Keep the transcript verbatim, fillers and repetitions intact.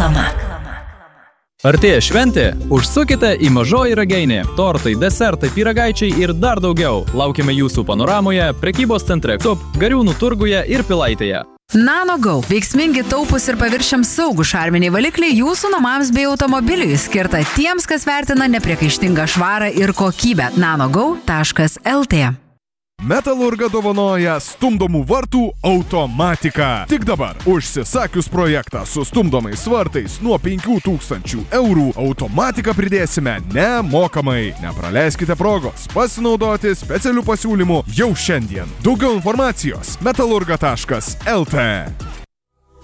Reklama. Artėja šventė? Užsukite į Mažoji Ragainė. Tortai, desertai, pyragaičiai ir dar daugiau. Laukiame jūsų panoramoje, prekybos centre Cup, Gariūnų turguje ir Pilaitėje. NanoGo. Veiksmingi, taupūs ir paviršiams saugų šarminiai valikliai jūsų namams bei automobiliui, skirta tiems, kas vertina nepriekaištingą švarą ir kokybę. nanogo taškas lt. Metalurga dovanoja stumdomų vartų automatiką. Tik dabar, užsisakius projektą su stumdomais vartais nuo penkių tūkstančių eurų, automatiką pridėsime nemokamai. Nepraleiskite progos pasinaudoti specialių pasiūlymų jau šiandien. Daugiau informacijos metalurga taškas lt.